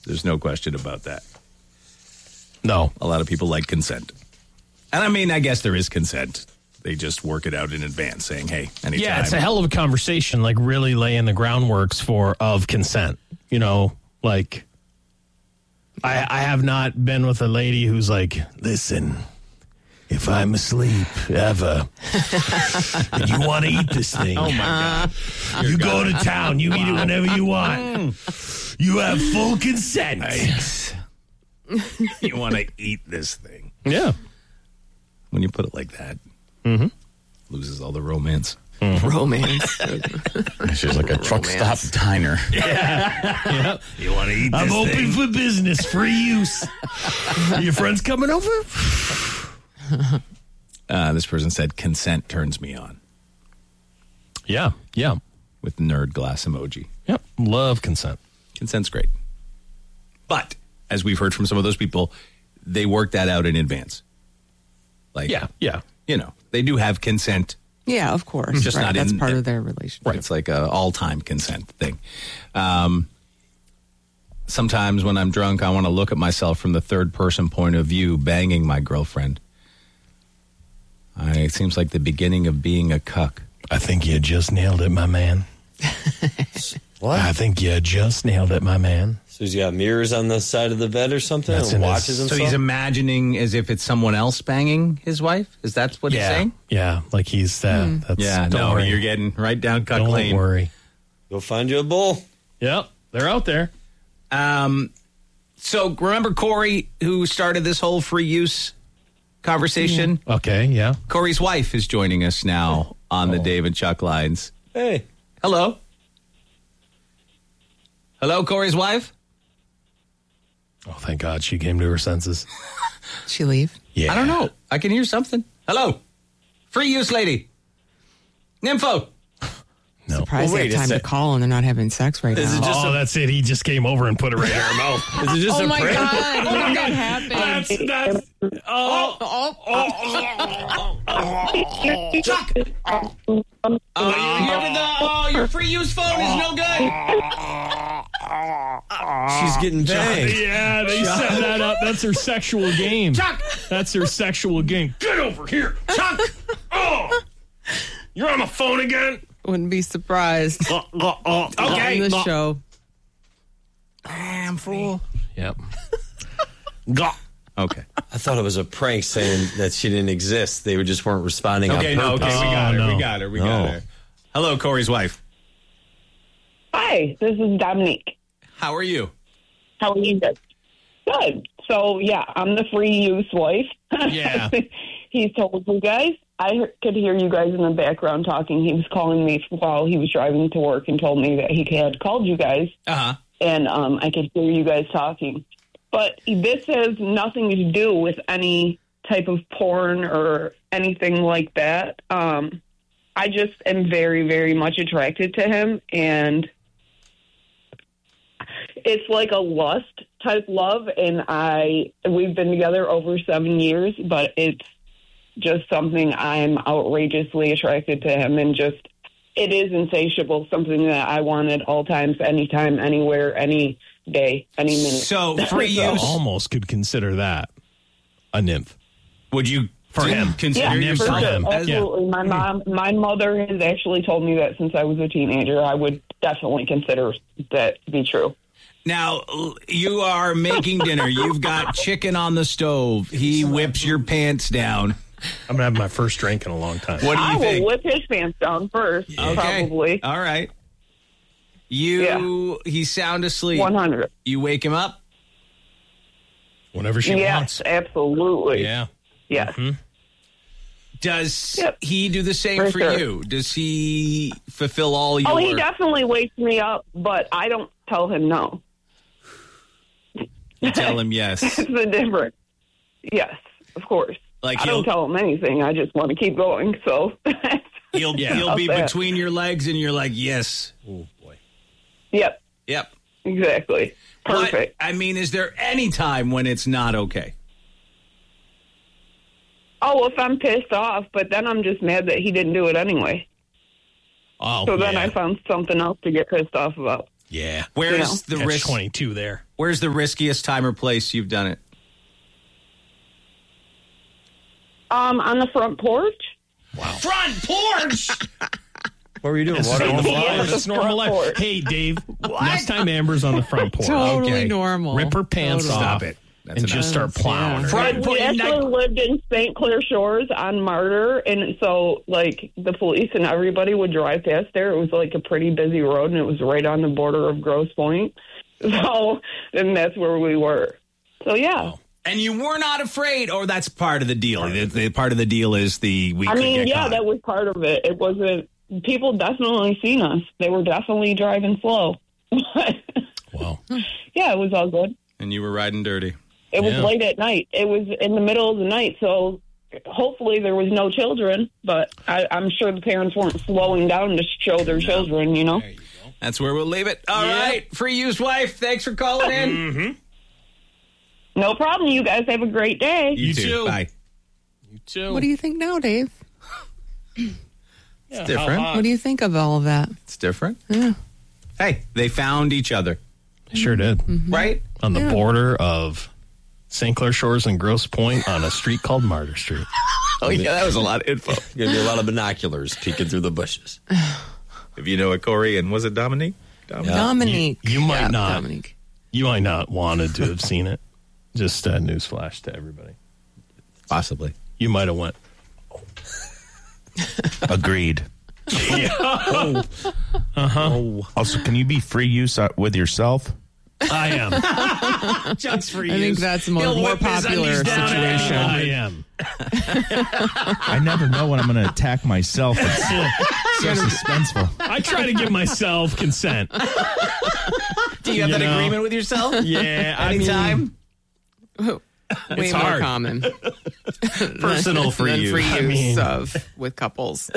There's no question about that. No. A lot of people like consent. And I mean, I guess there is consent. They just work it out in advance, saying, hey, anytime. Yeah, it's a hell of a conversation, like really laying the groundworks of consent. You know, like, I have not been with a lady who's like, listen, if I'm asleep ever, and you want to eat this thing. Oh, my God. You go to town. You eat it whenever you want. You have full consent. You want to eat this thing. Yeah. When you put it like that, loses all the romance. Romance. She's like a truck stop diner. Yeah. You want to eat this I'm open thing? for business, free use. Are your friends coming over? This person said, consent turns me on. Yeah. Yeah. With nerd glass emoji. Yep. Love consent. Consent's great. But, as we've heard from some of those people, they work that out in advance. Like, Yeah. you know, they do have consent. Yeah, of course. Just not That's in- part of their relationship. Right. It's like a all-time consent thing. Sometimes when I'm drunk, I want to look at myself from the third-person point of view, banging my girlfriend. It seems like the beginning of being a cuck. I think you just nailed it, my man. What? I think you just nailed it, my man. So he's got mirrors on the side of the bed or something That's and in watches his- himself? So he's imagining as if it's someone else banging his wife? Is that what he's saying? Yeah, like he's that. That's, Yeah, don't no, worry. you're getting right down cuck Don't lane. worry. Go find you a bull. Yep, they're out there. So remember Corey, who started this whole free use conversation? Okay, yeah. Corey's wife is joining us now on the Dave and Chuck lines. Hey. Hello. Hello, Corey's wife? Oh, thank God she came to her senses. Did she leave? Yeah. I don't know. I can hear something. Hello. Free use lady. Nympho. No. Surprised Well, they wait a have time to sec. call and they're not having sex right Is now. it just Oh, that's it. He just came over and put it right in her mouth. Is it just Oh a my prank? God! When did that happen? Chuck. Your free use phone is no good. She's getting banged. Yeah, they set that up. That's her sexual game. Chuck. That's her sexual game. Get over here. Chuck. Oh, you're on the phone again? Wouldn't be surprised. Okay. On the show. Damn fool. Yep. Okay. I thought it was a prank saying that she didn't exist. They just weren't responding Okay, on no, purpose. okay, we got her. no. We got her. We got her. Hello, Corey's wife. Hi, this is Dominique. How are you? How are you guys? Good. So, yeah, I'm the free use wife. Yeah. He's told you guys. I could hear you guys in the background talking. He was calling me while he was driving to work and told me that he had called you guys. Uh-huh. And I could hear you guys talking. But this has nothing to do with any type of porn or anything like that. I just am very, very much attracted to him, and it's like a lust type love, and we've been together over 7 years, but it's just something I'm outrageously attracted to him, and just it is insatiable, something that I want at all times, anytime, anywhere, any day, any minute. So, free use. Almost could consider that a nymph. Would you For him. consider Yeah, nymph for yourself for sure. him. as Absolutely. My mother has actually told me that since I was a teenager. I would definitely consider that to be true. Now, you are making dinner. You've got chicken on the stove. He whips your pants down. I'm going to have my first drink in a long time. What do I you will think? whip his pants down first, Okay. probably. All right. He's sound asleep. 100. You wake him up? Whenever she Yes, wants. absolutely. Yeah. Yes. Does Yep. he do the same For for sure. you? Does he fulfill all your... Oh, he definitely wakes me up, but I don't tell him no. You tell him yes. It's the difference. Yes, of course. Like I don't tell him anything. I just want to keep going. So he'll be that. between your legs and you're like, yes. Oh, boy. Yep, Yep. exactly. Perfect. But, I mean, is there any time when it's not okay? Oh, if I'm pissed off, but then I'm just mad that he didn't do it anyway. Oh, So then yeah. I found something else to get pissed off about. Yeah. Where's the Catch risk? 22 there. Where's the riskiest time or place you've done it? On the front porch. Front porch. What were you doing? That's Watering the normal. flowers? That's normal Front life. porch. Hey, Dave, next time Amber's on the front porch, Totally Okay. normal. rip her pants Totally. off Stop it. That's and enough. just start plowing her. Front We actually lived in St. Clair Shores on Martyr, and so like the police and everybody would drive past there. It was like a pretty busy road, and it was right on the border of Grosse Pointe. So, and that's where we were. So yeah. And you were not afraid, or that's part of the deal. The part of the deal is we I could mean, get yeah, caught. that was part of it. It wasn't. People definitely seen us. They were definitely driving slow. Wow. Yeah, it was all good. And you were riding dirty. It was Yeah. late at night. It was in the middle of the night, so hopefully there was no children. But I'm sure the parents weren't slowing down to show their children. You know. That's where we'll leave it. All right, free use wife. Thanks for calling in. No problem. You guys have a great day. You too. Bye. You too. What do you think now, Dave? It's different. What do you think of all of that? It's different. Yeah. Hey, they found each other, Sure did. right? On the Yeah. border of St. Clair Shores and Grosse Pointe on a street called Martyr Street. Oh, yeah, that was a lot of info. Gonna be a lot of binoculars peeking through the bushes. If you know it, Corey, and was it Dominique? Dominique. You might Yeah, not. Dominique. You might not wanted to have seen it. Just a newsflash to everybody. Possibly. You might have went. Agreed. Also, can you be free use with yourself? I am. Just for I think that's a more popular situation. I am. I never know when I'm going to attack myself. It's so suspenseful. I try to give myself consent. Do you have You that know. agreement with yourself? Yeah, I mean, Anytime? Way more hard. common. Personal for than you. free I use mean- of with couples.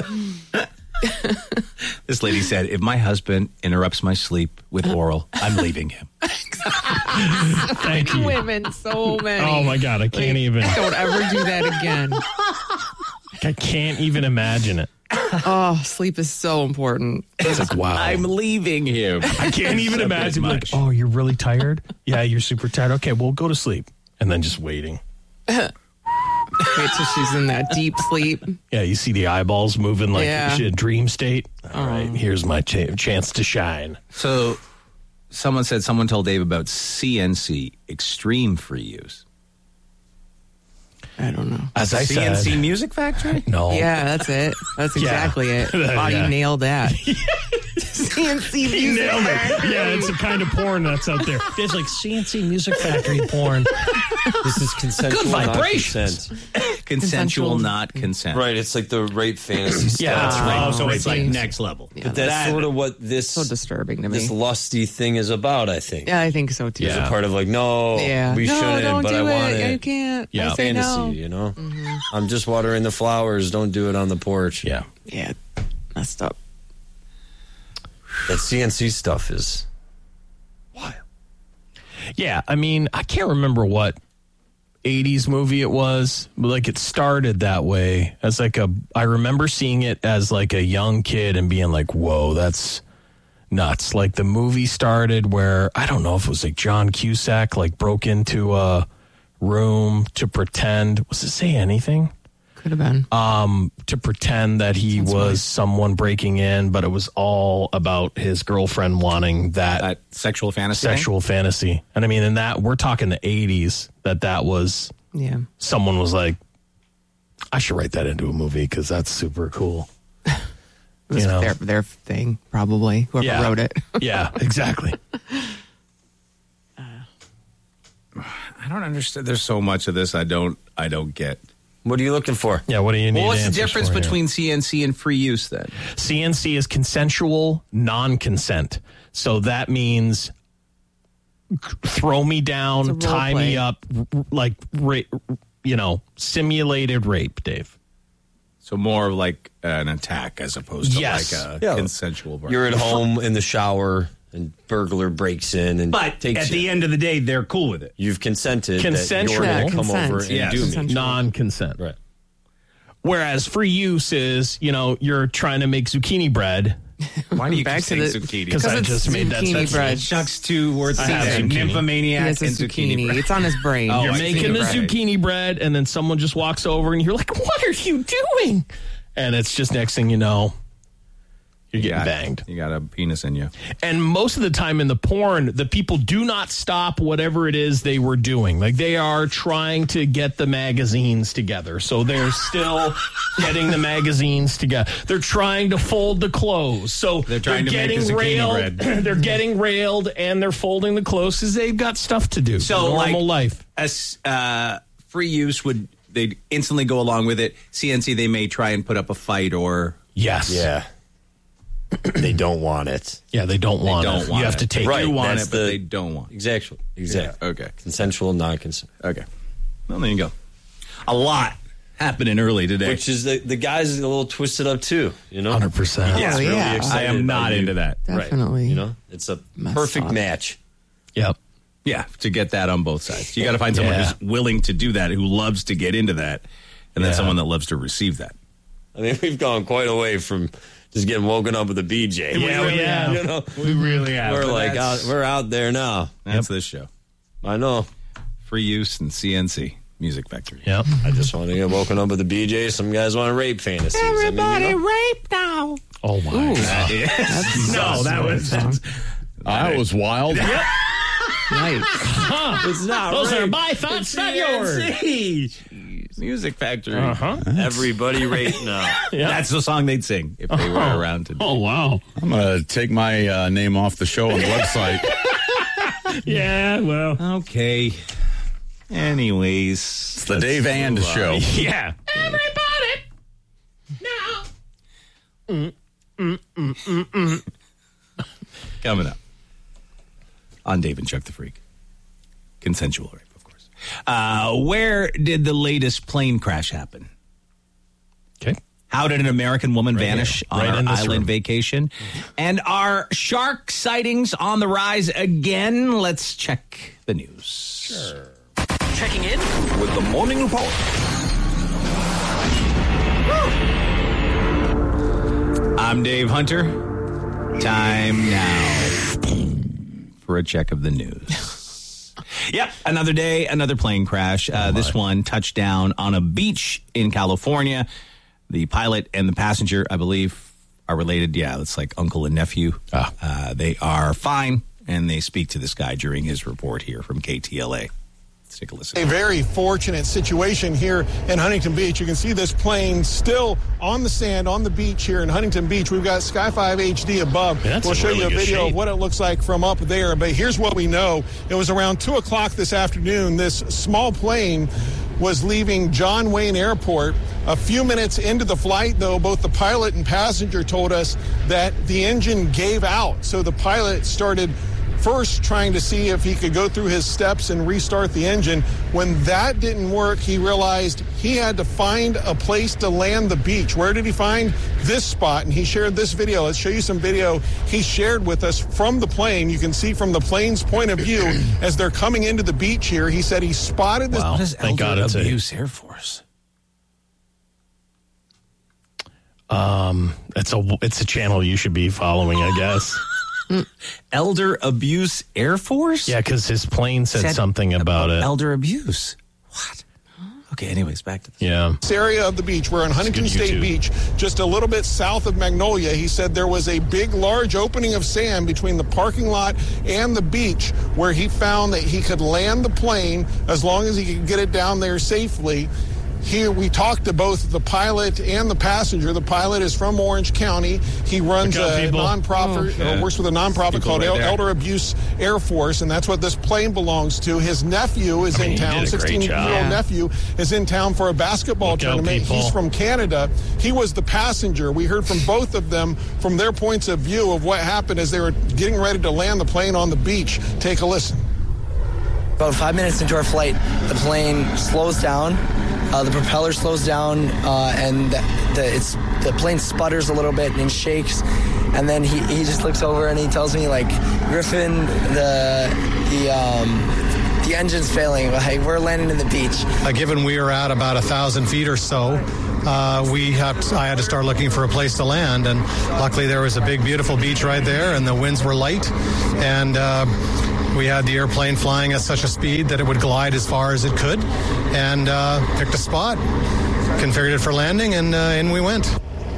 This lady said, if my husband interrupts my sleep with oral, I'm leaving him. thank you. Women, so many. Oh my God, I can't even. Don't ever do that again. I can't even imagine it. Oh, sleep is so important. It's like, wow. I'm leaving him. I can't even imagine. Like, much. oh, you're really tired? Yeah, you're super tired. Okay, well, go to sleep. And then just waiting. Wait till she's in that deep sleep. Yeah, you see the eyeballs moving like Yeah. a dream state. All right, here's my chance to shine. So someone said someone told Dave about CNC, extreme free use. I don't know. As I CNC said, Music Factory? no. Yeah, that's it. That's Yeah. exactly it. Body Yeah. nailed that. CNC He music. nailed it. Yeah, it's a kind of porn that's out there. There's like CNC Music Factory porn. This is consensual. Good not vibrations. consent. Consensual, not consent. Right, it's like the rape fantasy stuff. Yeah, that's right. Oh, so it's like see. next level. Yeah, But that's sort of what this so disturbing to me. this lusty thing is about, I think. Yeah, I think so too. It's Yeah. a part of like, no, Yeah. we no, shouldn't, don't but do I want it. it. You can't. Yeah. I say Fantasy, no. you know? I'm just watering the flowers. Don't do it on the porch. Yeah. Yeah, messed up. That CNC stuff is wild. Yeah, I mean, I can't remember what 80s movie it was, but like it started that way as like I remember seeing it as like a young kid and being like, whoa, that's nuts. Like the movie started where, I don't know if it was like John Cusack like broke into a room to pretend, was it Say Anything? Could have been. To pretend that he was someone breaking in, but it was all about his girlfriend wanting that Sexual fantasy? sexual fantasy. And I mean, in that, we're talking the 80s, that was, Yeah. someone was like, I should write that into a movie because that's super cool. It was You know. their thing, probably. Whoever Yeah. wrote it. Yeah, exactly. I don't understand. There's so much of this I don't get. What are you looking for? Yeah, what do you need? Well, what's the answers difference for here? between CNC and free use then? CNC is consensual non-consent. So that means throw me It's a down, role tie play. me up, like, simulated rape, Dave. So more of like an attack as opposed to Yes. like a Yeah. consensual burn. You're at home in the shower and burglar breaks in and But takes at you. the end of the day, they're cool with it. You've consented Consensual. that you're going to come Consent. over and Yes. do me. Consensual. Non-consent. Right. Whereas free use is, you're trying to make zucchini bread Why do you Back keep saying to the- zucchini? Because I it's just made that zucchini sentence. bread. Chuck's two words. I have zucchini. Nymphomaniac He has a and zucchini. bread. It's on his brain. Oh, You're I making a bread. zucchini bread, and then someone just walks over, and you're like, "What are you doing?" And it's just next thing you know, you're getting banged. You got a penis in you. And most of the time in the porn, the people do not stop whatever it is they were doing. Like they are trying to get the magazines together. So they're still getting the magazines together. They're trying to fold the clothes. So They're trying to make getting the zucchini railed. bread. They're getting railed and they're folding the clothes because they've got stuff to do. So, normal life. As free use they'd instantly go along with it. CNC, they may try and put up a fight or Yes. Yeah. They don't want it. Yeah, they don't want don't it. want You have it. to take Right. you want that's it, but the- they don't want it. Exactly. Yeah, okay. Consensual, non-consent. Okay. Well, there you go. A lot happening early today. Which is the guy's a little twisted up too, you know? 100%. Yeah. He's really yeah. excited I am about not you. into that. Definitely. Right. You know, it's a Mess perfect up. match. Yep. Yeah, to get that on both sides. You got to find someone Yeah. who's willing to do that, who loves to get into that, and then Yeah. someone that loves to receive that. I mean, we've gone quite away from just getting woken up with a BJ. Yeah, we have. You know, We really have. we're But like that's- we're out there now. That's this show. I know. Free use and CNC Music Factory. Yep. I just want to get woken up with a BJ. Some guys want to rape fantasies. Everybody rape now. Oh, my God. No, that was. That was wild. Yikes. It's not Those are rape. my thoughts, not yours. Music Factory. Uh-huh. Everybody rape now. That's the song they'd sing if they were around today. Oh, wow. I'm going to take my name off the show on the website. Yeah, well. Okay. Anyways. It's the Dave and Show. Yeah. Everybody now. Coming up on Dave and Chuck the Freak. Consensual rape, of course. Where did the latest plane crash happen? Okay. How did an American woman vanish here. Right on in her this island room. vacation? And are shark sightings on the rise again? Let's check the news. Sure. Checking in with the Morning Report. I'm Dave Hunter. Time now for a check of the news. Yep, another day, another plane crash. This one touched down on a beach in California. The pilot and the passenger, I believe, are related. Yeah, it's like uncle and nephew. They are fine, and they speak to this guy during his report here from KTLA. Let's take a listen. A very fortunate situation here in Huntington Beach. You can see this plane still on the sand on the beach here in Huntington Beach. We've got Sky 5 HD above. Yeah, that's we'll in show really you a good video shape. of what it looks like from up there. But here's what we know. It was around 2 o'clock this afternoon. This small plane was leaving John Wayne Airport. A few minutes into the flight, though, both the pilot and passenger told us that the engine gave out. So the pilot started first trying to see if he could go through his steps and restart the engine. When that didn't work, he realized he had to find a place to land the beach. Where did he find this spot? And he shared this video. Let's show you some video he shared with us from the plane. You can see from the plane's point of view as they're coming into the beach here. He said he spotted this. Wow. What is Thank God Elder it's a- Abuse Air Force? It's a channel you should be following, I guess. Elder Abuse Air Force? Yeah, because his plane said something about it. Elder abuse. What? Okay, anyways, back to this. Yeah. This area of the beach. We're on Huntington good State YouTube. Beach, just a little bit south of Magnolia. He said there was a big, large opening of sand between the parking lot and the beach where he found that he could land the plane as long as he could get it down there safely. Here we talked to both the pilot and the passenger. The pilot is from Orange County. He runs Look out, a people. nonprofit, or works with a nonprofit People called right there. Elder Abuse Air Force, and that's what this plane belongs to. His nephew is in he town. did a great 16-year-old job. nephew is in town for a basketball Look out, tournament. people. He's from Canada. He was the passenger. We heard from both of them from their points of view of what happened as they were getting ready to land the plane on the beach. Take a listen. About 5 minutes into our flight, the plane slows down. The propeller slows down, and the plane sputters a little bit and shakes. And then he just looks over and he tells me, like, Griffin, the engine's failing. Like, we're landing in the beach. Given we were at about 1,000 feet or so, I had to start looking for a place to land, and luckily there was a big, beautiful beach right there, and the winds were light, and we had the airplane flying at such a speed that it would glide as far as it could, and picked a spot, configured it for landing, and in we went.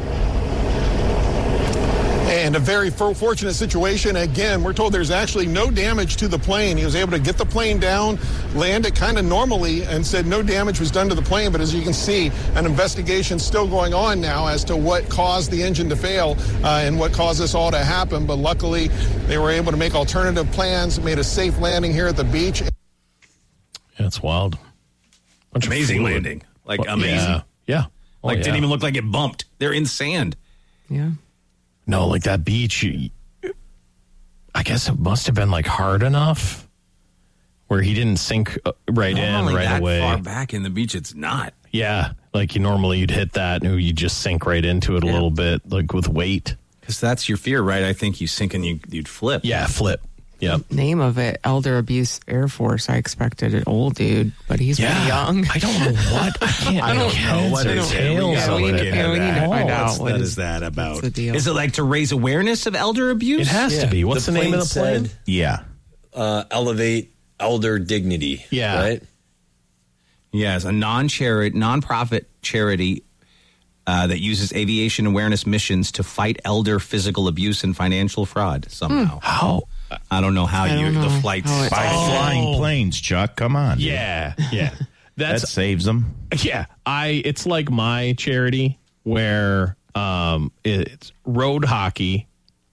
And a very fortunate situation. Again, we're told there's actually no damage to the plane. He was able to get the plane down, land it kind of normally, and said no damage was done to the plane. But as you can see, an investigation still going on now as to what caused the engine to fail and what caused this all to happen. But luckily, they were able to make alternative plans, made a safe landing here at the beach. It's wild. Amazing landing. Like, amazing. Yeah. Like, didn't even look like it bumped. They're in sand. Yeah. No, like that beach, I guess it must have been like hard enough where he didn't sink right in right that away. Far back in the beach, it's not. Yeah, like you'd hit that and you just sink right into it a little bit, like with weight. Because that's your fear, right? I think you sink and you'd flip. Yeah, flip. Yep. Name of it, Elder Abuse Air Force. I expected an old dude, but he's pretty young. I don't know what. I don't know what it entails. We need to find out what is that about. What's the deal? Is it like to raise awareness of elder abuse? It has to be. What's the name of the plane? Yeah. Elevate elder dignity. Yeah. Right? Yes, a nonprofit charity that uses aviation awareness missions to fight elder physical abuse and financial fraud somehow. How? I don't know how the flights by flying planes, Chuck. Come on. Yeah. That saves them. Yeah. It's like my charity where it's road hockey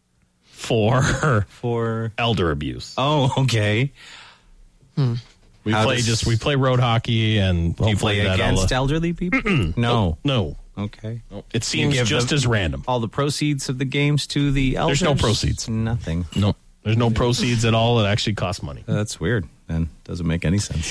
for elder abuse. Oh, okay. We play road hockey, and do you play against elderly people? No. Okay. It seems just as random. All the proceeds of the games to the elders? There's no proceeds. Nothing. No. There's no proceeds at all. It actually costs money. That's weird. Then doesn't make any sense.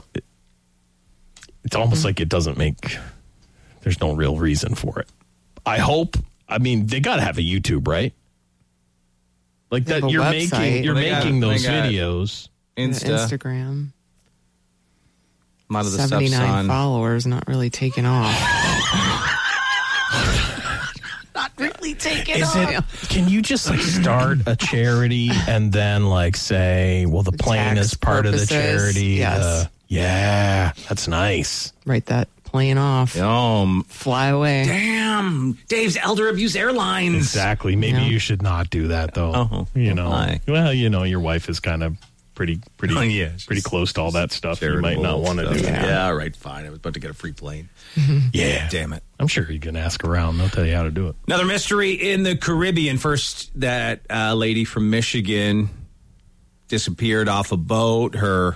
It's almost like it doesn't make. There's no real reason for it. I hope. I mean, they got to have a YouTube, right? Like that. You're website. making those videos. Instagram. A lot of the 79 stuff's on followers, not really taking off. Can you just like start a charity and then like say, well, the plane is part of the charity? Yes. Yeah, that's nice. Write that plane off. Fly away. Damn. Dave's Elder Abuse Airlines. Exactly. Maybe you should not do that though. Oh, well, your wife is kind of pretty close to all that stuff. You might not want to do that. Yeah, all right, fine. I was about to get a free plane. Yeah. Damn it. I'm sure you can ask around. They'll tell you how to do it. Another mystery in the Caribbean. First, that lady from Michigan disappeared off a boat.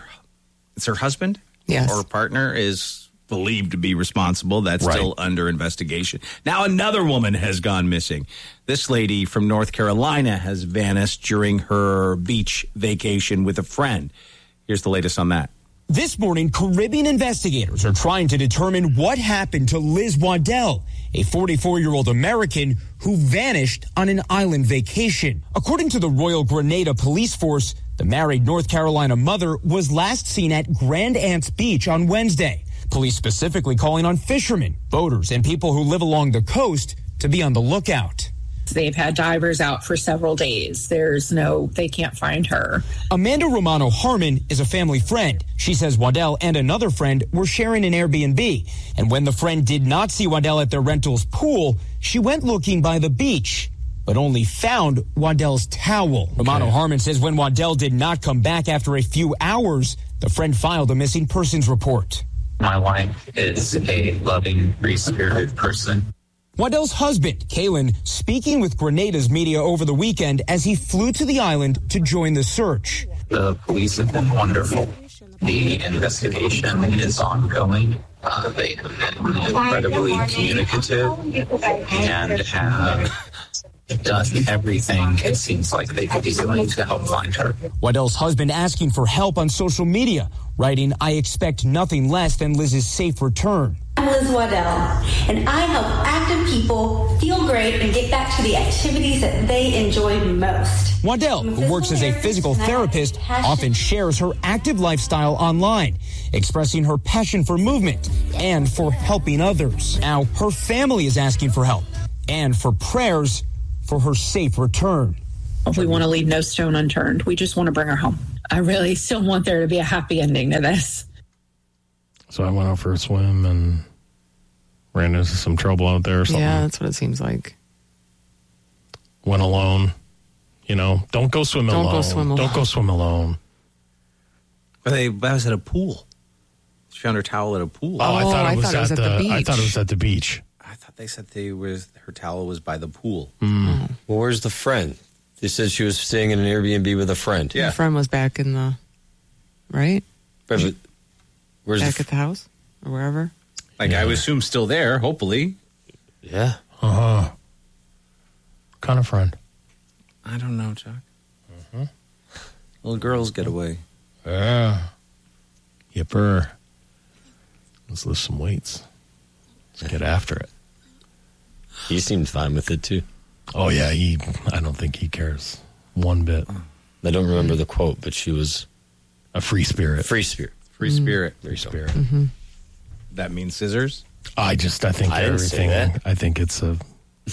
It's her husband? Yes. Or partner is believed to be responsible. That's still under investigation. Now another woman has gone missing. This lady from North Carolina has vanished during her beach vacation with a friend. Here's the latest on that. This morning, Caribbean investigators are trying to determine what happened to Liz Waddell, a 44-year-old American who vanished on an island vacation. According to the Royal Grenada Police Force, the married North Carolina mother was last seen at Grand Anse Beach on Wednesday. Police specifically calling on fishermen, boaters, and people who live along the coast to be on the lookout. They've had divers out for several days. They can't find her. Amanda Romano Harmon is a family friend. She says Waddell and another friend were sharing an Airbnb. And when the friend did not see Waddell at their rental's pool, she went looking by the beach, but only found Waddell's towel. Okay. Romano Harmon says when Waddell did not come back after a few hours, the friend filed a missing persons report. My wife is a loving, free-spirited person. Waddell's husband, Kalen, speaking with Grenada's media over the weekend as he flew to the island to join the search. The police have been wonderful. The investigation is ongoing. They have been incredibly communicative and have done everything it seems like they could be doing to help find her. Waddell's husband asking for help on social media, writing, "I expect nothing less than Liz's safe return." I'm Liz Waddell, and I help active people feel great and get back to the activities that they enjoy most. Waddell, who works as a physical therapist, often shares her active lifestyle online, expressing her passion for movement and for helping others. Now, her family is asking for help and for prayers for her safe return. We want to leave no stone unturned. We just want to bring her home. I really still want there to be a happy ending to this. So I went out for a swim and ran into some trouble out there or something. Yeah, that's what it seems like. Went alone. You know, don't go swim alone. Don't go swim alone. Don't go swim alone. But I was at a pool. She found her towel at a pool. Oh, I thought it was at the beach. I thought it was at the beach. I thought they said her towel was by the pool. Well, where's the friend? They said she was staying in an Airbnb with a friend. Her friend was back in the, right? But where's Back at the house or wherever. Like, I would assume still there, hopefully. Yeah. Uh-huh. Kind of friend. I don't know, Chuck. Little girls get away. Yeah. Yipper. Let's lift some weights. Let's get after it. He seemed fine with it, too. Oh, yeah. I don't think he cares one bit. I don't remember the quote, but she was... A free spirit. Free spirit. Free spirit. Free spirit. Mm-hmm. That means scissors? I think I didn't say everything. that. I think it's a...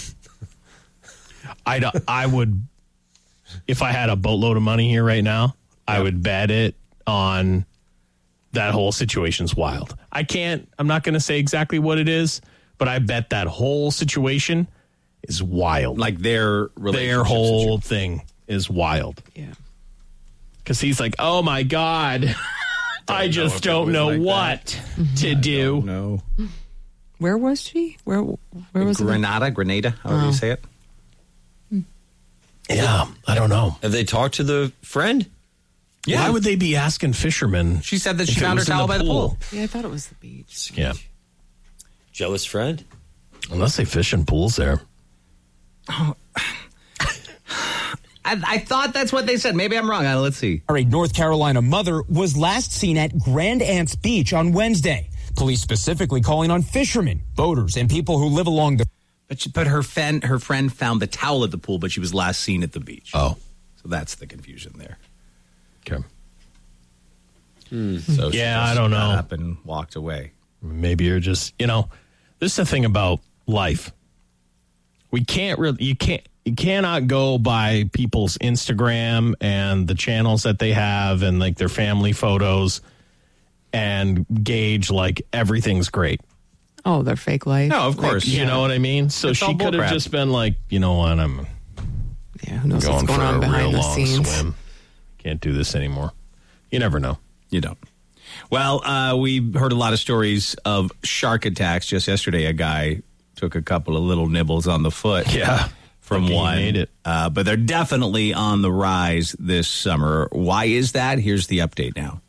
I would... If I had a boatload of money here right now, I would bet it on that whole situation's wild. I'm not going to say exactly what it is, but I bet that whole situation is wild. Like their whole thing is wild. Yeah. Because he's like, oh my God, I just don't know what to do. No. Where was she? Where was Grenada, however you say it. Yeah, I don't know. Have they talked to the friend? Yeah. Why would they be asking fishermen? She said that she found her towel by the pool. Yeah, I thought it was the beach. Yeah. Jealous friend? Unless they fish in pools there. Oh. I thought that's what they said. Maybe I'm wrong. Let's see. A North Carolina mother was last seen at Grand Anse Beach on Wednesday. Police specifically calling on fishermen, boaters, and people who live along the... But her friend found the towel at the pool, but she was last seen at the beach. Oh. So that's the confusion there. Okay. So she I just don't got know. up and walked away. Maybe you're just, this is the thing about life. We can't really, you cannot go by people's Instagram and the channels that they have and like their family photos and gauge like everything's great. Oh, their fake life. No, of course. You know what I mean? So It's all she could have bullcrap. just been like, you know what, I'm who knows going what's going for on a real behind the long scenes. swim. Can't do this anymore. You never know. You don't. Well, we heard a lot of stories of shark attacks. Just yesterday, a guy took a couple of little nibbles on the foot. Yeah. From He one. made it. But they're definitely on the rise this summer. Why is that? Here's the update now.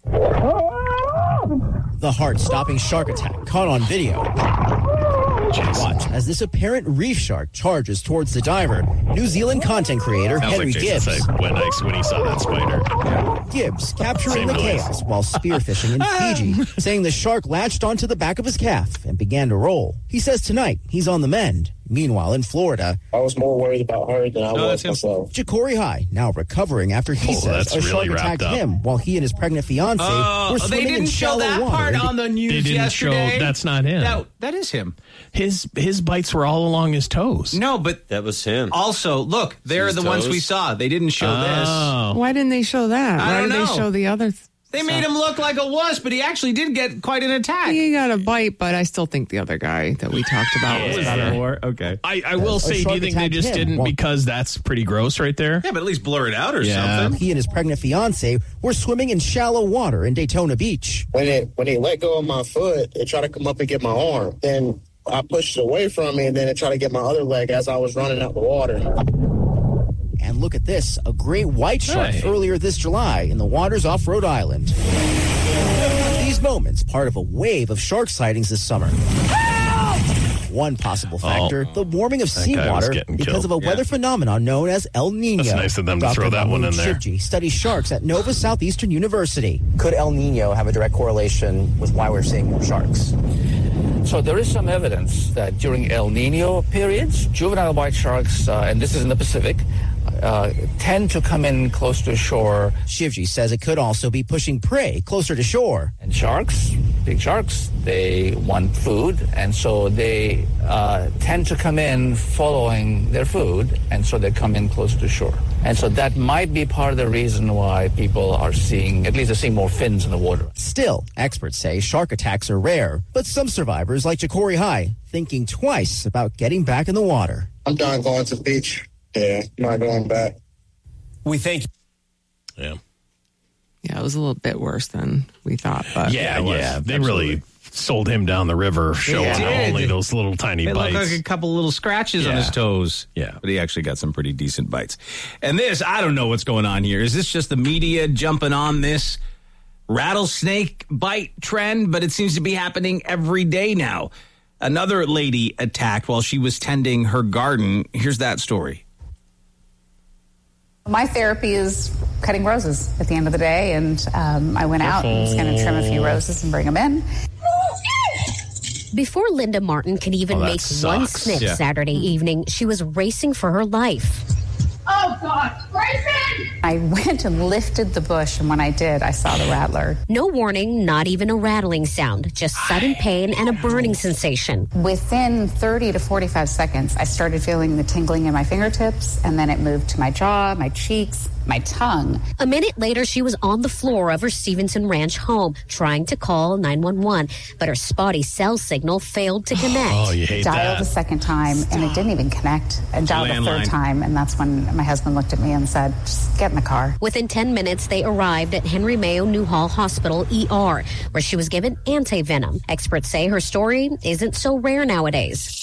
The heart-stopping shark attack caught on video. Watch as this apparent reef shark charges towards the diver, New Zealand content creator Sounds Henry like Jason Gibbs. said when he saw that spider. Gibbs capturing Same the noise. chaos while spearfishing in Fiji, saying the shark latched onto the back of his calf and began to roll. He says tonight he's on the mend. Meanwhile, in Florida, I was more worried about her than I was myself. Ja'Cory High now recovering after he says that's a shark really wrapped attacked up. him while he and his pregnant fiance were They swimming in didn't show shallow that water. part on the news They didn't yesterday. show. That's not him. That is him. His bites were all along his toes. No, but that was him. Also, look, they're his the ones toes? we saw. They didn't show Oh. Why didn't they show that? I Why don't did they know. show the other? They made him look like a wuss, but he actually did get quite an attack. He got a bite, but I still think the other guy that we talked about was better. Okay. I will A say, do shark you think they attacked just him didn't while- because that's pretty gross right there? Yeah, but at least blur it out or Yeah. something. He and his pregnant fiance were swimming in shallow water in Daytona Beach. When they let go of my foot, it tried to come up and get my arm. Then I pushed it away from me, and then it tried to get my other leg as I was running out the water. And look at this, a great white shark Hey. earlier this July in the waters off Rhode Island. These moments, part of a wave of shark sightings this summer. One possible factor, the warming of That guy was seawater getting because killed. of a weather phenomenon known as El Nino. That's nice of them to throw that one in there. Shivji studies sharks at Nova Southeastern University. Could El Nino have a direct correlation with why we're seeing more sharks? So there is some evidence that during El Nino periods, juvenile white sharks, and this is in the Pacific, tend to come in close to shore. Shivji says it could also be pushing prey closer to shore. And sharks, big sharks, they want food, and so they tend to come in following their food, and so they come in close to shore. And so that might be part of the reason why people are seeing, at least they're seeing more fins in the water. Still, experts say shark attacks are rare, but some survivors like Ja'Cory High thinking twice about getting back in the water. I'm done going to the beach. Yeah, I'm not going back. We thank you. Yeah. Yeah, it was a little bit worse than we thought. But Yeah. They really sold him down the river, showing only those little tiny It bites. looked like a couple little scratches on his toes. Yeah. But he actually got some pretty decent bites. And this, I don't know what's going on here. Is this just the media jumping on this rattlesnake bite trend? But it seems to be happening every day now. Another lady attacked while she was tending her garden. Here's that story. My therapy is cutting roses at the end of the day, and I went out and was going to trim a few roses and bring them in. Before Linda Martin could even make one sniff Saturday evening, she was racing for her life. Oh, God, Grayson! I went and lifted the bush, and when I did, I saw the rattler. No warning, not even a rattling sound, just sudden pain and a burning sensation. Within 30 to 45 seconds, I started feeling the tingling in my fingertips, and then it moved to my jaw, my cheeks, my tongue. A minute later, she was on the floor of her Stevenson Ranch home, trying to call 911, but her spotty cell signal failed to connect. Oh, you hate Dialed that. a second time, and it didn't even connect. And dialed a Landline. third time, and that's when my husband looked at me and said, just get in the car. Within 10 minutes, they arrived at Henry Mayo Newhall Hospital ER, where she was given anti-venom. Experts say her story isn't so rare nowadays.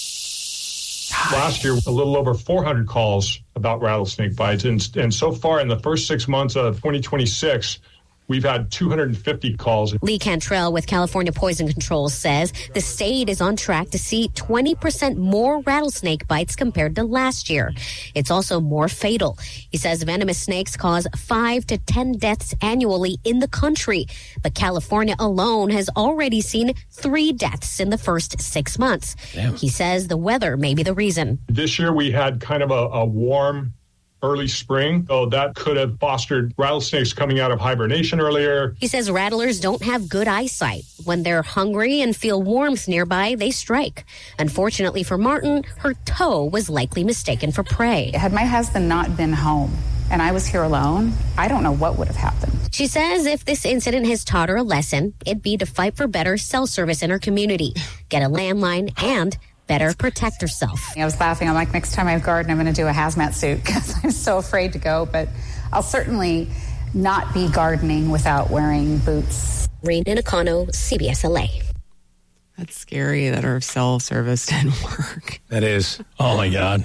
Last year, a little over 400 calls about rattlesnake bites. And so far, in the first 6 months of 2026, we've had 250 calls. Lee Cantrell with California Poison Control says the state is on track to see 20% more rattlesnake bites compared to last year. It's also more fatal. He says venomous snakes cause 5 to 10 deaths annually in the country. But California alone has already seen 3 deaths in the first 6 months. Damn. He says the weather may be the reason. This year, we had kind of a warm early spring, so that could have fostered rattlesnakes coming out of hibernation earlier. He says rattlers don't have good eyesight. When they're hungry and feel warmth nearby, they strike. Unfortunately for Martin, her toe was likely mistaken for prey. Had my husband not been home and I was here alone, I don't know what would have happened. She says if this incident has taught her a lesson, it'd be to fight for better cell service in her community, get a landline, and better protect herself. I was laughing. I'm like, next time I garden, I'm going to do a hazmat suit because I'm so afraid to go. But I'll certainly not be gardening without wearing boots. Raina Nakano, CBS LA. That's scary that our cell service didn't work. That is. Oh, my God.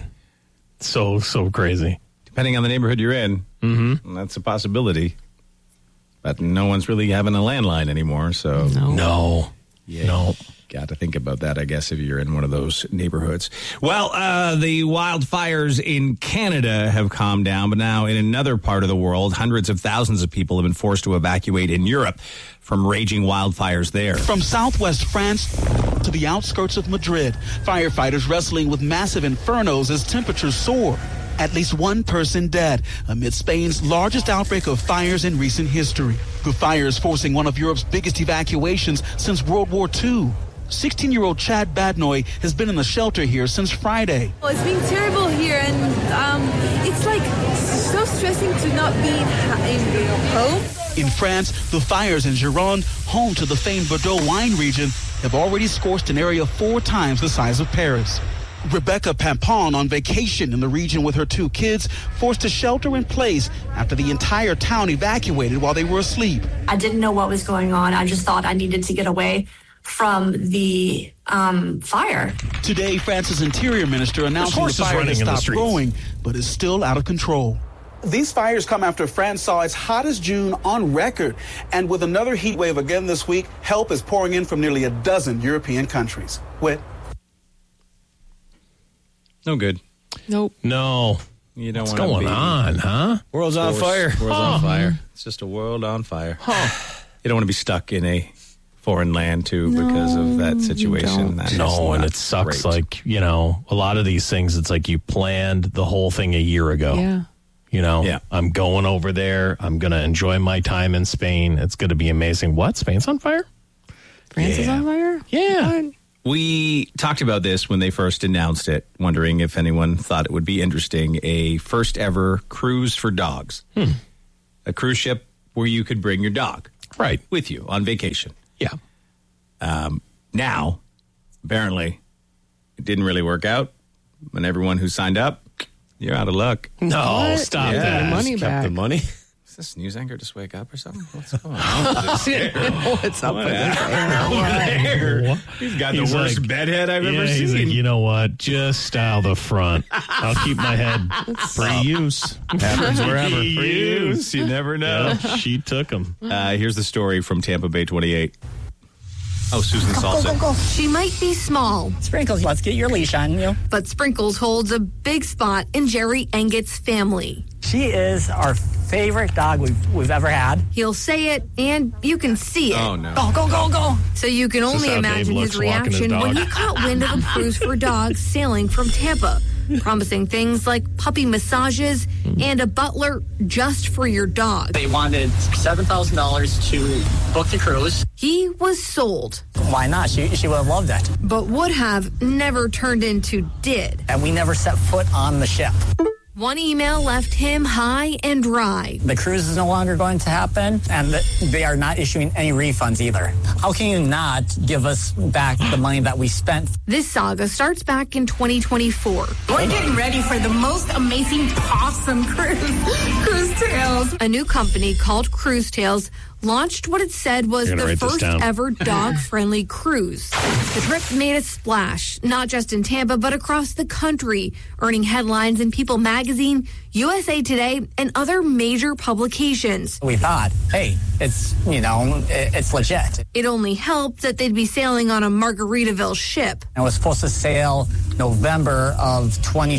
So crazy. Depending on the neighborhood you're in, that's a possibility. But no one's really having a landline anymore, so. No. Yeah. No. Got to think about that, I guess, if you're in one of those neighborhoods. Well, the wildfires in Canada have calmed down, but now in another part of the world, hundreds of thousands of people have been forced to evacuate in Europe from raging wildfires there. From southwest France to the outskirts of Madrid, firefighters wrestling with massive infernos as temperatures soar. At least one person dead amid Spain's largest outbreak of fires in recent history. The fires forcing one of Europe's biggest evacuations since World War II. 16-year-old Chad Badnoy has been in the shelter here since Friday. Well, it's been terrible here, and it's like so stressing to not be in home. In France, the fires in Gironde, home to the famed Bordeaux wine region, have already scorched an area 4 times the size of Paris. Rebecca Pampon, on vacation in the region with her 2 kids, forced to shelter in place after the entire town evacuated while they were asleep. I didn't know what was going on. I just thought I needed to get away from the fire. Today, France's interior minister announcing the fire has stopped growing, but is still out of control. These fires come after France saw its hottest June on record. And with another heat wave again this week, help is pouring in from nearly a dozen European countries. Whit? No good. Nope. No. You don't What's want to going on, huh? World's on fire. World's on fire. It's just a world on fire. You don't want to be stuck in a foreign land, too, because of that situation. That No, and it sucks. great. Like, you know, a lot of these things, it's like you planned the whole thing a year ago. Yeah. You know, Yeah. I'm going over there. I'm going to enjoy my time in Spain. It's going to be amazing. What? Spain's on fire? France is on fire? Yeah. We talked about this when they first announced it, wondering if anyone thought it would be interesting. A first ever cruise for dogs. A cruise ship where you could bring your dog with you on vacation. Yeah. Now, apparently, it didn't really work out. And everyone who signed up, you're out of luck. No, What? stop Yeah. that. Money Kept back. the money. Is this news anchor just wake up or something? What's going on? What's up with this? There. He's got He's the worst like- bedhead I've ever He's seen. like, you know what? Just style the front. I'll keep my head. Free use. Happens wherever. Free use. You never know. Yeah, she took him. Here's the story from Tampa Bay 28. Oh, Susan Salsa. She might be small, Sprinkles, let's get your leash on you. but Sprinkles holds a big spot in Jerry Engett's family. She is our favorite dog we've ever had. He'll say it, and you can see it. Oh, no. Go, go, go, go. So you can Is this only how Dave imagine looks his walking his reaction when dog? he caught wind of a cruise for dogs sailing from Tampa, promising things like puppy massages and a butler just for your dog. They wanted $7,000 to book the cruise. He was sold, Why not? She would have loved it. but would have never turned into did. And we never set foot on the ship. One email left him high and dry. The cruise is no longer going to happen, and they are not issuing any refunds either. How can you not give us back the money that we spent? This saga starts back in 2024. We're getting ready for the most amazing awesome Cruise Tales. A new company called Cruise Tales launched what it said was You're gonna the write this first down. ever dog-friendly cruise. The trip made a splash, not just in Tampa, but across the country, earning headlines in People Magazine, USA Today, and other major publications. We thought, hey, it's legit. It only helped that they'd be sailing on a Margaritaville ship. It was supposed to sail November of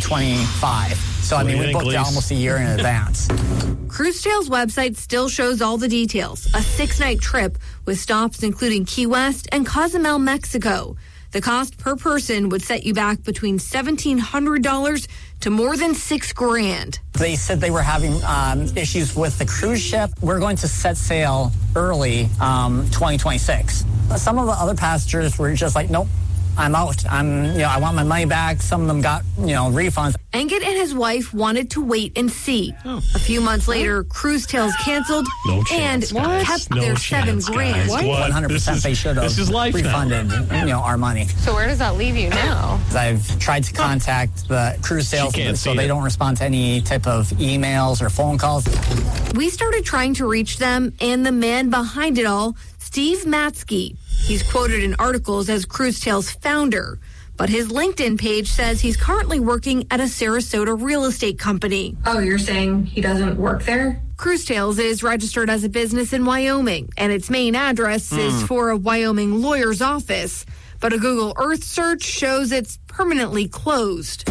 2025. So, What do you we think, booked it Lise? almost a year in advance. Cruise Tales website still shows all the details. A 6-night trip with stops including Key West and Cozumel, Mexico. The cost per person would set you back between $1,700 to more than $6,000. They said they were having issues with the cruise ship. We're going to set sail early 2026. Some of the other passengers were just like, nope, I'm out. I want my money back. Some of them got, refunds. Engett and his wife wanted to wait and see. A few months later, Cruise Tales canceled No chance, and guys. kept No their chance, $7,000. guys. What? What? 100% they should have this is life now. refunded, our money. So where does that leave you now? I've tried to contact the cruise sales can't so see they it. don't respond to any type of emails or phone calls. We started trying to reach them, and the man behind it all, Steve Matsky. He's quoted in articles as Cruise Tales founder, but his LinkedIn page says he's currently working at a Sarasota real estate company. Oh, you're saying he doesn't work there? Cruise Tales is registered as a business in Wyoming, and its main address is for a Wyoming lawyer's office. But a Google Earth search shows it's permanently closed.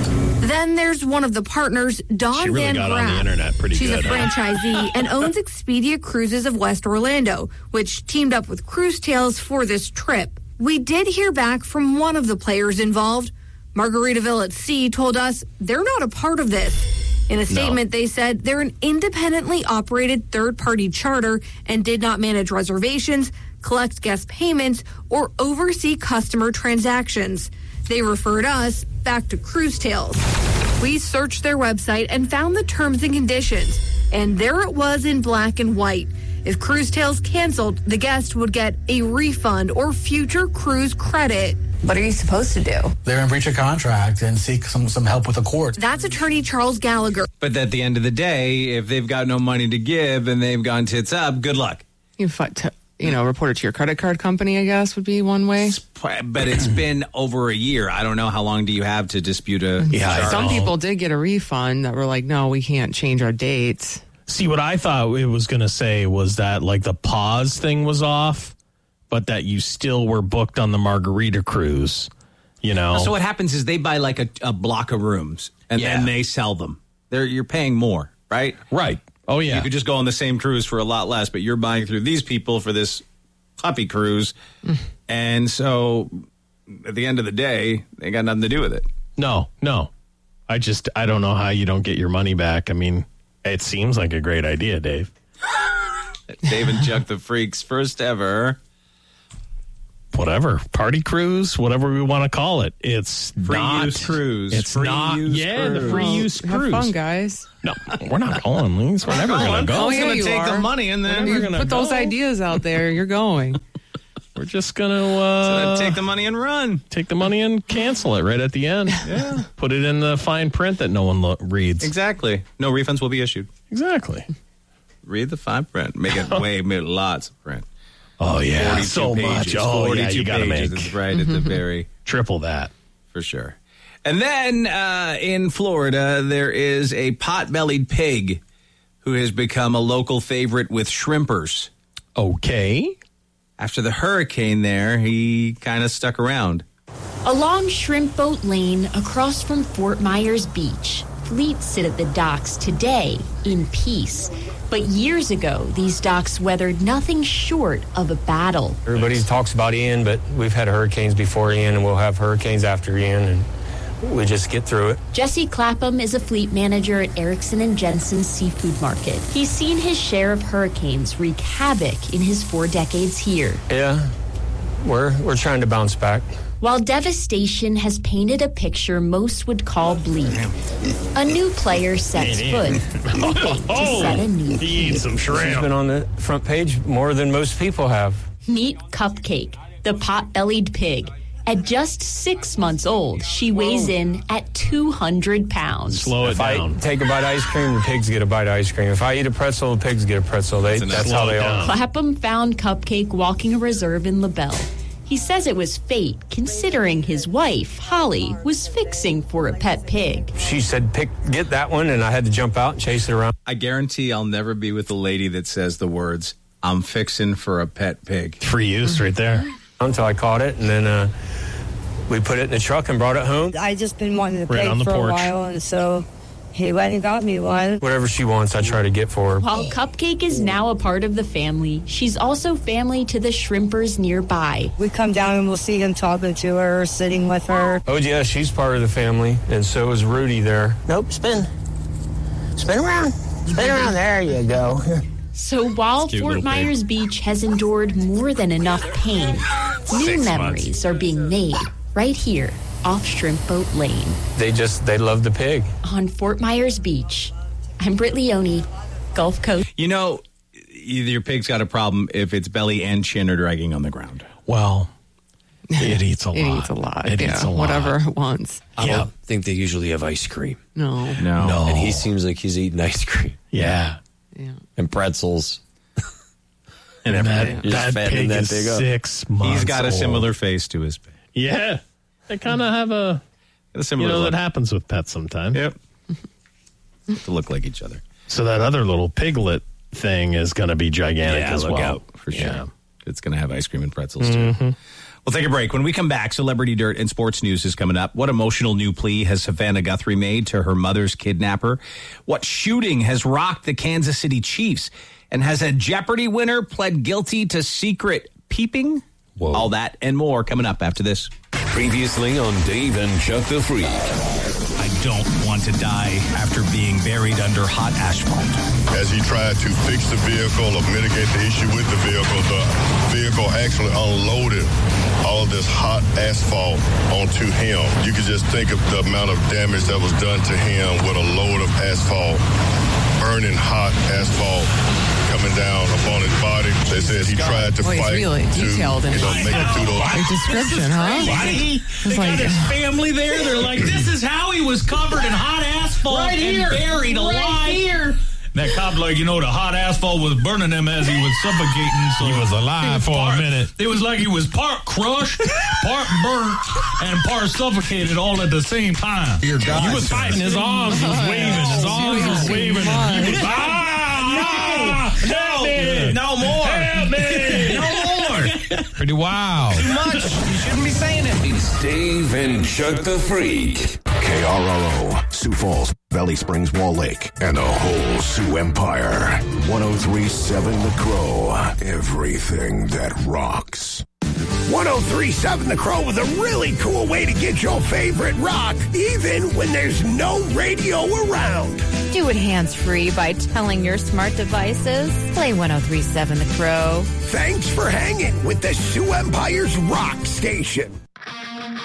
Then there's one of the partners, Dawn She really Van got on the Graff. internet pretty She's good, a huh? franchisee and owns Expedia Cruises of West Orlando, which teamed up with Cruise Tales for this trip. We did hear back from one of the players involved. Margaritaville at Sea told us they're not a part of this. In a statement, they said they're an independently operated third-party charter and did not manage reservations, collect guest payments, or oversee customer transactions. They referred us back to Cruise Tales. We searched their website and found the terms and conditions, and there it was in black and white. If Cruise Tales canceled, the guest would get a refund or future cruise credit. What are you supposed to do? They're in breach of contract and seek some help with the court. That's attorney Charles Gallagher. But at the end of the day, if they've got no money to give and they've gone tits up, good luck. You report it to your credit card company, I guess, would be one way. But it's been over a year. I don't know how long do you have to dispute a charge. Some people did get a refund that were like, no, we can't change our dates. See, what I thought it was going to say was that like the pause thing was off, but that you still were booked on the Margarita cruise You know? So what happens is they buy like a block of rooms and then they sell them. You're paying more, right? Right. Oh, yeah. You could just go on the same cruise for a lot less, but you're buying through these people for this puppy cruise. And so at the end of the day, they got nothing to do with it. No. I don't know how you don't get your money back. I mean, it seems like a great idea, Dave. Dave and Chuck the Freaks, first ever. Whatever. Party cruise, whatever we want to call it. It's free not. Use cruise. It's free not. Use yeah, cruise. the free use Have cruise. fun, guys. No, we're not going, Lise. We're never going to go. Oh, yeah, going to you take are. the money and then Whenever you're you put those ideas out there. You're going. We're just going to take the money and run. Take the money and cancel it right at the end. Yeah. Put it in the fine print that no one reads. Exactly. No refunds will be issued. Exactly. Read the fine print. Make it lots of print. Oh, yeah. 42 So pages, much. Oh, 42 yeah. You got to pages. make. It's right at the very. Triple that. For sure. And then in Florida, there is a pot-bellied pig who has become a local favorite with shrimpers. Okay. After the hurricane there, he kind of stuck around. Along Shrimp Boat Lane across from Fort Myers Beach, fleets sit at the docks today in peace. But years ago, these docks weathered nothing short of a battle. Everybody talks about Ian, but we've had hurricanes before Ian, and we'll have hurricanes after Ian, and we just get through it. Jesse Clapham is a fleet manager at Erickson and Jensen's Seafood Market. He's seen his share of hurricanes wreak havoc in his 4 decades here. Yeah, we're trying to bounce back. While devastation has painted a picture most would call bleak, a new player sets foot to set a new He eats some shrimp. She's been on the front page more than most people have. Meet Cupcake, the pot-bellied pig. At just 6 months old, she weighs in at 200 pounds. Slow it down. If I take a bite of ice cream, the pigs get a bite of ice cream. If I eat a pretzel, the pigs get a pretzel. That's how they are. Clapham found Cupcake walking a reserve in LaBelle. He says it was fate, considering his wife, Holly, was fixing for a pet pig. She said, get that one, and I had to jump out and chase it around. I guarantee I'll never be with a lady that says the words, "I'm fixing for a pet pig." Free use right there. Until I caught it, and then we put it in the truck and brought it home. I just been wanting a Right pig on the for porch. a while, and so he went and got me one. Whatever she wants, I try to get for her. While Cupcake is now a part of the family, she's also family to the shrimpers nearby. We come down and we'll see him talking to her, sitting with her. Oh, yeah, she's part of the family, and so is Rudy there. Nope, spin around. Spin around. There you go. So while Cute Fort little pig. Myers Beach has endured more than enough pain, new 6 memories are being made right here off Shrimp Boat Lane They love the pig. on Fort Myers Beach. I'm Britt Leone, Gulf Coast. You know, either your pig's got a problem if its belly and chin are dragging on the ground. Well, it eats a lot. It eats a lot. It yeah, eats a lot. whatever it wants. I don't think they usually have ice cream. No. No. And he seems like he's eating ice cream. Yeah. And pretzels. And everything. That pig is 6 months He's got a old. similar face to his pig. Yeah. They kind of have a similar you know, look. that happens with pets sometimes. Yep. To look like each other. So that other little piglet thing is going to be gigantic as look well. out for sure. Yeah. It's going to have ice cream and pretzels too. We'll take a break. When we come back, Celebrity Dirt and Sports News is coming up. What emotional new plea has Savannah Guthrie made to her mother's kidnapper? What shooting has rocked the Kansas City Chiefs? And has a Jeopardy winner pled guilty to secret peeping? Whoa. All that and more coming up after this. Previously on Dave and Chuck the Freak. I don't want to die after being buried under hot asphalt. As he tried to fix the vehicle or mitigate the issue with the vehicle actually unloaded all of this hot asphalt onto him. You could just think of the amount of damage that was done to him with a load of asphalt, burning hot asphalt coming down upon his body. They said he tried to He's fight really to detailed in make it through those. Your description, huh? They got his family there. They're like, this is how he was covered in hot asphalt Right here. and buried alive. Right here. That cop, like, the hot asphalt was burning him as he was suffocating. So He was alive for a minute. It was like he was part crushed, part burnt, and part suffocated all at the same time. He was fighting. His arms was waving. His arms was waving. And he was, No more. Help me. No more. Pretty wild. Too much. You shouldn't be saying it. It's Dave and Chuck the Freak. KRLO, Sioux Falls, Valley Springs, Wall Lake, and the whole Sioux Empire. 103.7 The Crow. Everything that rocks. 103.7 The Crow with a really cool way to get your favorite rock, even when there's no radio around. Do it hands-free by telling your smart devices. Play 103.7 The Crow. Thanks for hanging with the Sioux Empire's rock station.